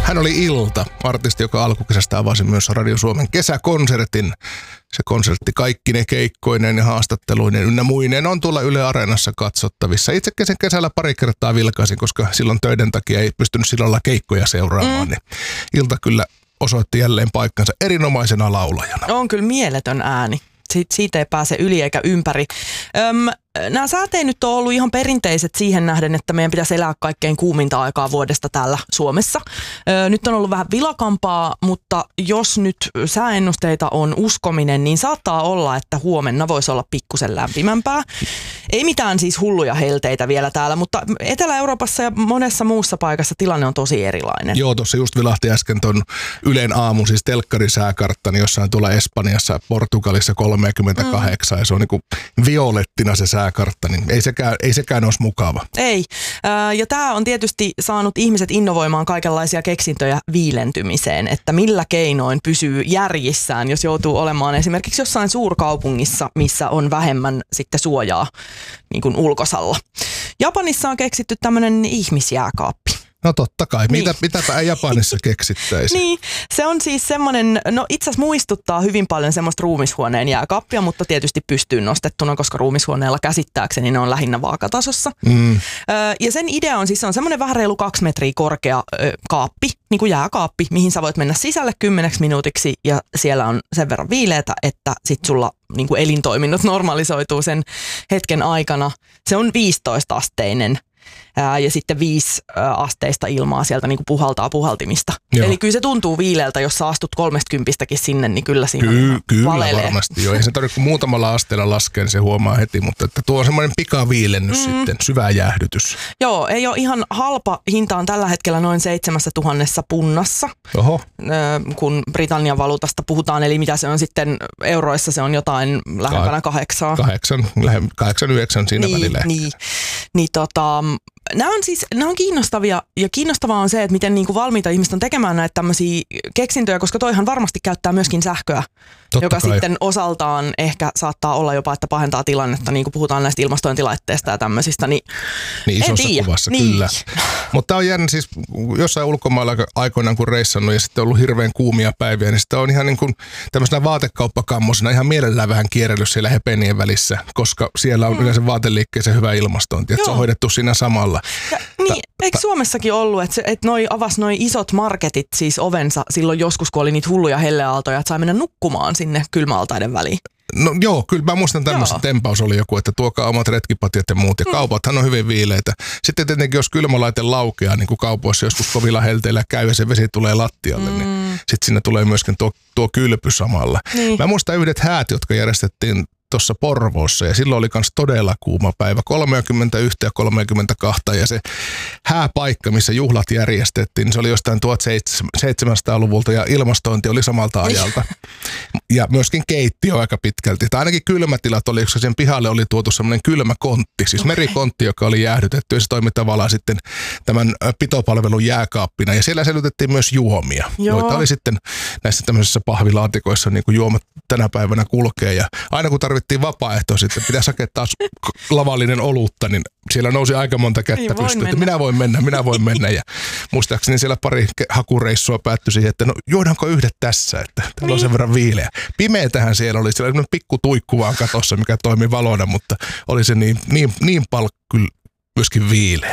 Hän oli Ilta, artisti, joka alkukesästä avasi myös Radio Suomen kesäkonsertin. Se konsertti kaikkine keikkoineen ja haastatteluineen ynnä muineen on tuolla Yle Areenassa katsottavissa. Itsekin sen kesällä pari kertaa vilkaisin, koska silloin töiden takia ei pystynyt silloin keikkoja seuraamaan. Niin Ilta kyllä osoitti jälleen paikkansa erinomaisena laulajana. On kyllä mieletön ääni. Siitä ei pääse yli eikä ympäri. Nämä säät ei nyt ole ollut ihan perinteiset siihen nähden, että meidän pitäisi elää kaikkein kuuminta aikaa vuodesta täällä Suomessa. Nyt on ollut vähän vilakampaa, mutta jos nyt sääennusteita on uskominen, niin saattaa olla, että huomenna voisi olla pikkusen lämpimämpää. Ei mitään siis hulluja helteitä vielä täällä, mutta Etelä-Euroopassa ja monessa muussa paikassa tilanne on tosi erilainen. Joo, tuossa just vilahti äsken ton Ylen aamun, siis telkkarisääkartta, niin jossain tuolla Espanjassa, Portugalissa 38, ja se on niinku violettina se sääkartta, niin ei sekään olisi mukava. Ei, ja tämä on tietysti saanut ihmiset innovoimaan kaikenlaisia keksintöjä viilentymiseen, että millä keinoin pysyy järjissään, jos joutuu olemaan esimerkiksi jossain suurkaupungissa, missä on vähemmän sitten suojaa niin kuin ulkosalla. Japanissa on keksitty tämmöinen ihmisjääkaappi. No totta kai. Niin. Mitäpä Japanissa keksittäisi? Niin, se on siis semmoinen, no itse asiassa muistuttaa hyvin paljon semmoista ruumishuoneen jääkaappia, mutta tietysti pystyyn nostettuna, koska ruumishuoneella käsittääkseni ne on lähinnä vaakatasossa. Ja sen idea on siis, se on semmoinen vähän reilu 2 metriä korkea kaappi, niin kuin jääkaappi, mihin sä voit mennä sisälle 10 minuutiksi ja siellä on sen verran viileätä, että sit sulla niin kuin elintoiminnot normalisoituu sen hetken aikana. Se on 15-asteinen. Ja sitten 5 asteista ilmaa sieltä niin kuin puhaltaa puhaltimista. Joo. Eli kyllä se tuntuu viileältä, jos sä astut 30kin sinne, niin kyllä siinä Kyllä valelee. Varmasti joo. Ei se tarvitse kuin muutamalla asteella laskea, niin se huomaa heti, mutta että tuo on semmoinen pikaviilennys sitten, syvä jäähdytys. Joo, ei ole ihan halpa. Hinta on tällä hetkellä noin 7 000 punnassa, kun Britannian valuutasta puhutaan. Eli mitä se on sitten euroissa, se on jotain lähempänä 8. 8-9 siinä välillä. Niin nämä on kiinnostavia ja kiinnostavaa on se, että miten niin kuin valmiita ihmiset on tekemään näitä tämmöisiä keksintöjä, koska toihan varmasti käyttää myöskin sähköä, joka sitten osaltaan ehkä saattaa olla jopa, että pahentaa tilannetta, niin kuin puhutaan näistä ilmastointilaitteista ja tämmöisistä. Niin isossa kuvassa, kyllä. Mutta tämä on jännä siis jossain ulkomailla aikoinaan kun reissannut ja sitten on ollut hirveän kuumia päiviä, niin sitten on ihan niin kuin tämmöisenä vaatekauppakammoisena ihan mielellään vähän kierrellyt siellä hepenien välissä, koska siellä on yleensä vaateliikkeeseen hyvä ilmastointi, että se on hoidettu siinä samalla. Eikö Suomessakin ollut, että avasi noi isot marketit siis ovensa silloin joskus, kun oli niitä hulluja helleaaltoja, että sai mennä nukkumaan sinne kylmäaltaiden väliin? No joo, kyllä mä muistan tämmöisen tempaus oli joku, että tuokaa omat retkipatjat ja muut. Ja kaupathan on hyvin viileitä. Sitten tietenkin, jos kylmälaite laukeaa, niin kuin kaupoissa joskus kovilla helteillä käy ja se vesi tulee lattialle, niin sitten sinne tulee myöskin tuo kylpy samalla. Mä muistan yhdet häät, jotka järjestettiin tuossa Porvoossa ja silloin oli myös todella kuuma päivä, 31 ja 32 ja se hääpaikka, missä juhlat järjestettiin, niin se oli jostain 1700-luvulta ja ilmastointi oli samalta ajalta. Ja myöskin keittiö aika pitkälti. Tai ainakin kylmätilat oli, koska sen pihalle oli tuotu semmoinen kylmäkontti, siis merikontti, joka oli jäähdytetty ja se toimi tavallaan sitten tämän pitopalvelun jääkaappina. Ja siellä säilytettiin myös juomia, joita oli sitten näissä tämmöisissä pahvilaatikoissa, niin kuin juomat tänä päivänä kulkee. Ja aina kun tarvittiin vapaaehtoisesti, että pitäisi sakettaa lavallinen olutta, niin siellä nousi aika monta kättä pystyyn, että minä voin mennä. Ja muistaakseni siellä pari hakureissua päättyi siihen, että no juodaanko yhdet tässä, että täällä on sen verran viileä. Pimeätähän siellä oli sellainen pikku tuikku vaan katossa, mikä toimi valona, mutta oli se niin paljon kyllä myöskin viileä.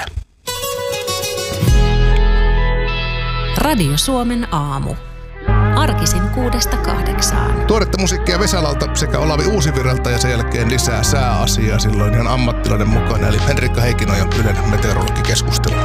Radio Suomen aamu. Arkisin 6-8. Tuoretta musiikkia Vesalalta sekä Olavi Uusivirralta ja sen jälkeen lisää sääasiaa silloin ihan ammattilainen mukana. Eli Henrikka Heikkinen ja Ylen meteorologikeskustelu.